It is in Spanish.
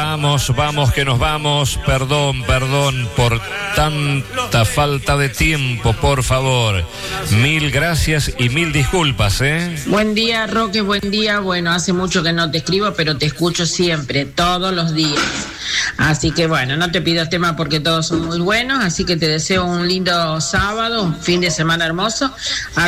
vamos que nos vamos. Perdón por tanta falta de tiempo, por favor. Mil gracias y mil disculpas, ¿eh? Buen día, Roque, buen día. Bueno, hace mucho que no te escribo, pero te escucho siempre, todos los días. Así que bueno, no te pido tema porque todos son muy buenos, así que te deseo un lindo sábado, un fin de semana hermoso.